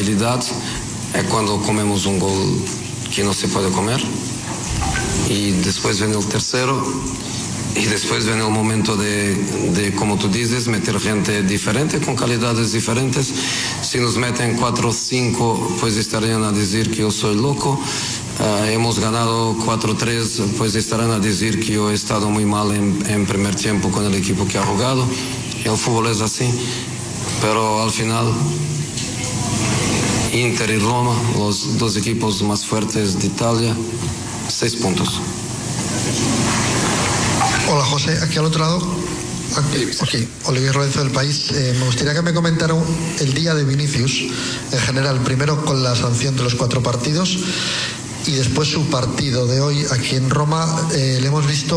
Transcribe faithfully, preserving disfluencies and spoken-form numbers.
tranquilidad es cuando comemos un gol que no se puede comer. Y después viene el tercero. Y después viene el momento de, de, como tú dices, meter gente diferente, con calidades diferentes. Si nos meten cuatro o cinco, pues estarían a decir que yo soy loco. Uh, hemos ganado cuatro tres, pues estarán a decir que yo he estado muy mal en, en primer tiempo con el equipo que ha jugado. El fútbol es así. Pero al final, Inter y Roma, los dos equipos más fuertes de Italia, seis puntos. Hola José, aquí al otro lado. Okay. Olivier Lorenzo del País. Eh, me gustaría que me comentaran el día de Vinicius en general, primero con la sanción de los cuatro partidos y después su partido de hoy aquí en Roma. Eh, le hemos visto